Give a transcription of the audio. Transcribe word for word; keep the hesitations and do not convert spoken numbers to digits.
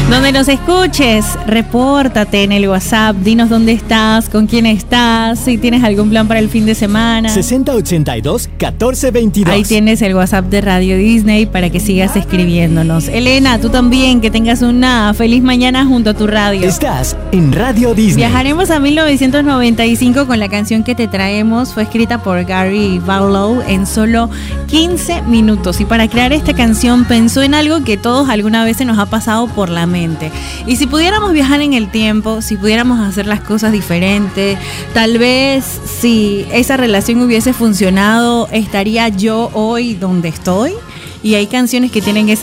Donde nos escuches, repórtate en el WhatsApp, dinos dónde estás, con quién estás, si tienes algún plan para el fin de semana. sesenta ochenta y dos, catorce veintidós. Ahí tienes el WhatsApp de Radio Disney para que sigas escribiéndonos. Elena, tú también, que tengas una feliz mañana junto a tu radio. Estás en Radio Disney. Viajaremos a mil novecientos noventa y cinco con la canción que te traemos. Fue escrita por Gary Barlow en solo quince minutos. Y para crear esta canción pensó en algo que todos alguna vez se nos ha pasado por la mente. Y si pudiéramos viajar en el tiempo, si pudiéramos hacer las cosas diferentes, tal vez si esa relación hubiese funcionado, estaría yo hoy donde estoy. Y hay canciones que tienen esa